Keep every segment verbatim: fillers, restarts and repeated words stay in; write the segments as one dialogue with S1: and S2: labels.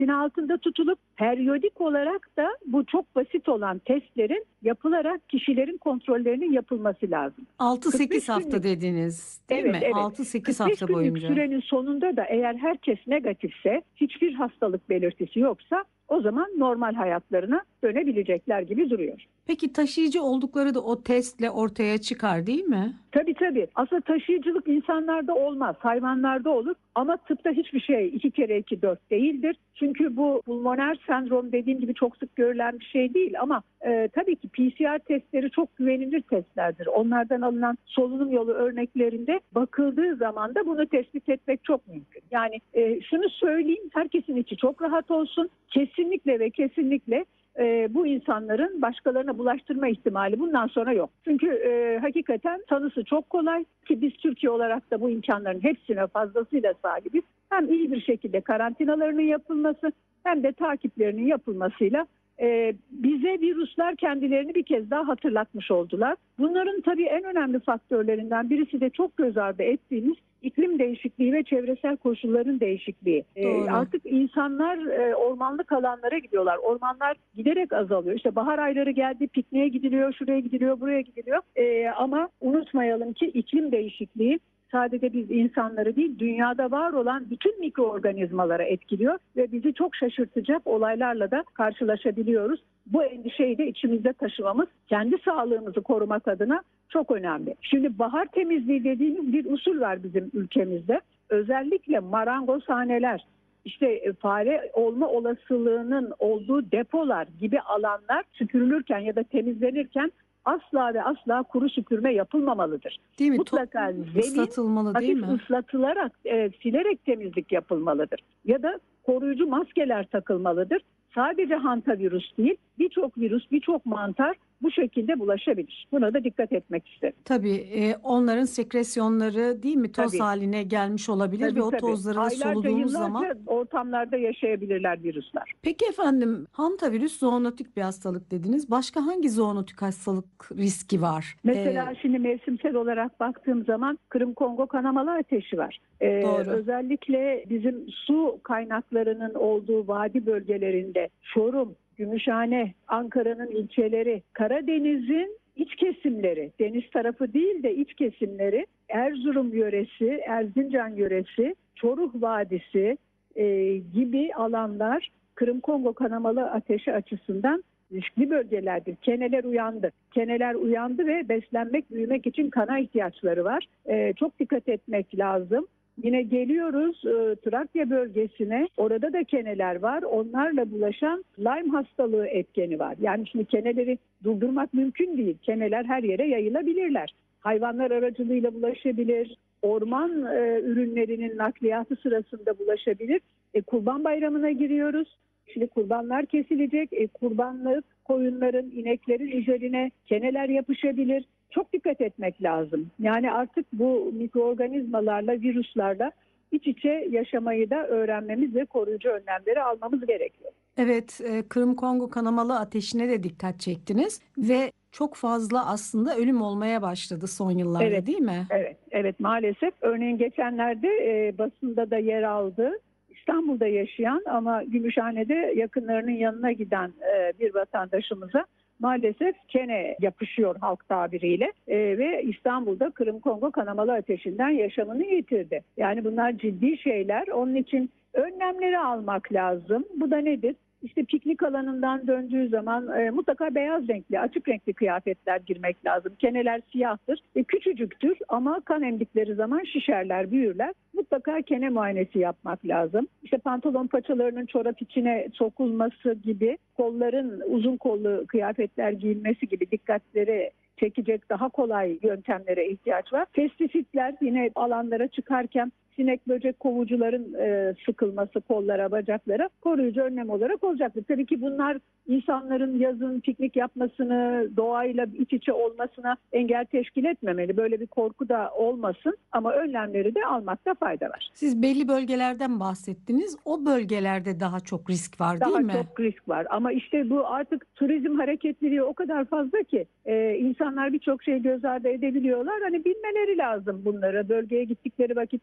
S1: altında tutulup periyodik olarak da bu çok basit olan testlerin yapılarak kişilerin kontrollerinin yapılması lazım.
S2: altı sekiz
S1: günlük,
S2: hafta dediniz değil
S1: evet,
S2: mi?
S1: Evet.
S2: altı sekiz
S1: kırk beş
S2: hafta
S1: günlük
S2: boyunca.
S1: sürenin sonunda da eğer herkes negatifse, hiçbir hastalık belirtisi yoksa o zaman normal hayatlarına dönebilecekler gibi duruyor.
S2: Peki taşıyıcı oldukları da o testle ortaya çıkar değil mi?
S1: Tabii tabii. Aslında taşıyıcılık insanlarda olmaz, hayvanlarda olur. Ama tıpta hiçbir şey iki kere iki dört değildir. Çünkü bu pulmoner sendrom dediğim gibi çok sık görülen bir şey değil. Ama e, tabii ki P C R testleri çok güvenilir testlerdir. Onlardan alınan solunum yolu örneklerinde bakıldığı zaman da bunu tespit etmek çok mümkün. Yani e, şunu söyleyeyim, herkesin içi çok rahat olsun. Kesinlikle ve kesinlikle e, bu insanların başkalarına bulaştırma ihtimali bundan sonra yok. Çünkü e, hakikaten tanısı çok kolay ki biz Türkiye olarak da bu imkanların hepsine fazlasıyla sahibiz. Hem iyi bir şekilde karantinalarının yapılması hem de takiplerinin yapılmasıyla e, bize virüsler kendilerini bir kez daha hatırlatmış oldular. Bunların tabii en önemli faktörlerinden birisi de çok göz ardı ettiğimiz iklim değişikliği ve çevresel koşulların değişikliği. E, artık insanlar e, ormanlık alanlara gidiyorlar. Ormanlar giderek azalıyor. İşte bahar ayları geldi, pikniğe gidiliyor, şuraya gidiliyor, buraya gidiliyor. E, ama unutmayalım ki iklim değişikliği sadece biz insanları değil, dünyada var olan bütün mikroorganizmalara etkiliyor ve bizi çok şaşırtacak olaylarla da karşılaşabiliyoruz. Bu endişeyi de içimizde taşımamız kendi sağlığımızı korumak adına çok önemli. Şimdi bahar temizliği dediğimiz bir usul var bizim ülkemizde. Özellikle marangozhaneler, işte fare olma olasılığının olduğu depolar gibi alanlar süpürülürken ya da temizlenirken asla ve asla kuru süpürme yapılmamalıdır.
S2: Değil mi?
S1: Mutlaka zemin
S2: ıslatılmalı değil mi?
S1: hafif ıslatılarak, e, silerek temizlik yapılmalıdır. Ya da koruyucu maskeler takılmalıdır. Sadece hantavirüs değil, birçok virüs, birçok mantar bu şekilde bulaşabilir. Buna da dikkat etmek isterim.
S2: Tabii e, onların sekresyonları değil mi toz
S1: Tabii.
S2: haline gelmiş olabilir
S1: Tabii,
S2: ve o
S1: tabii.
S2: tozları da
S1: Aylarca,
S2: soluduğumuz
S1: yıllarca
S2: zaman.
S1: ortamlarda yaşayabilirler virüsler.
S2: Peki efendim, hantavirüs zoonotik bir hastalık dediniz. Başka hangi zoonotik hastalık riski var?
S1: Mesela
S2: Ee,
S1: şimdi mevsimsel olarak baktığım zaman Kırım Kongo kanamalı ateşi var. Ee,
S2: Doğru.
S1: Özellikle bizim su kaynaklarının olduğu vadi bölgelerinde Çorum, Gümüşhane, Ankara'nın ilçeleri, Karadeniz'in iç kesimleri, deniz tarafı değil de iç kesimleri, Erzurum yöresi, Erzincan yöresi, Çoruh Vadisi e, gibi alanlar Kırım Kongo kanamalı ateşi açısından riskli bölgelerdir. Keneler uyandı. Keneler uyandı ve beslenmek, büyümek için kana ihtiyaçları var. Ee, çok dikkat etmek lazım. Yine geliyoruz e, Trakya bölgesine. Orada da keneler var. Onlarla bulaşan Lyme hastalığı etkeni var. Yani şimdi keneleri durdurmak mümkün değil. Keneler her yere yayılabilirler. Hayvanlar aracılığıyla bulaşabilir. Orman e, ürünlerinin nakliyatı sırasında bulaşabilir. E, Kurban Bayramı'na giriyoruz. Şimdi kurbanlar kesilecek. E, kurbanlık koyunların, ineklerin üzerine keneler yapışabilir. Çok dikkat etmek lazım. Yani artık bu mikroorganizmalarla, virüslerle iç içe yaşamayı da öğrenmemiz ve koruyucu önlemleri almamız gerekiyor.
S2: Evet, e, Kırım Kongo kanamalı ateşine de dikkat çektiniz ve çok fazla aslında ölüm olmaya başladı son yıllarda,
S1: Evet,
S2: değil mi?
S1: Evet, evet maalesef. Örneğin geçenlerde e, basında da yer aldı. İstanbul'da yaşayan ama Gümüşhane'de yakınlarının yanına giden e, bir vatandaşımıza maalesef kene yapışıyor halk tabiriyle e, ve İstanbul'da Kırım Kongo kanamalı ateşinden yaşamını yitirdi. Yani bunlar ciddi şeyler. Onun için önlemleri almak lazım. Bu da nedir? İşte piknik alanından döndüğü zaman e, mutlaka beyaz renkli, açık renkli kıyafetler girmek lazım. Keneler siyahtır, e, küçücüktür ama kan emdikleri zaman şişerler, büyürler. Mutlaka kene muayenesi yapmak lazım. İşte pantolon paçalarının çorap içine sokulması gibi, kolların uzun kollu kıyafetler giyilmesi gibi dikkatleri çekecek daha kolay yöntemlere ihtiyaç var. Pestisitler yine alanlara çıkarken sinek böcek kovucuların e, sıkılması kollara, bacaklara koruyucu önlem olarak olacaktır. Tabii ki bunlar insanların yazın piknik yapmasını, doğayla iç içe olmasına engel teşkil etmemeli. Böyle bir korku da olmasın ama önlemleri de almakta fayda var.
S2: Siz belli bölgelerden bahsettiniz. O bölgelerde daha çok risk var değil
S1: Daha
S2: mi?
S1: Daha çok risk var ama işte bu artık turizm hareketliliği o kadar fazla ki e, insanlar birçok şey göz ardı edebiliyorlar. Hani bilmeleri lazım bunları. Bölgeye gittikleri vakit hangi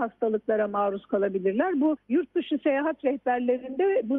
S1: hastalıklara maruz kalabilirler. Bu yurt dışı seyahat rehberlerinde bu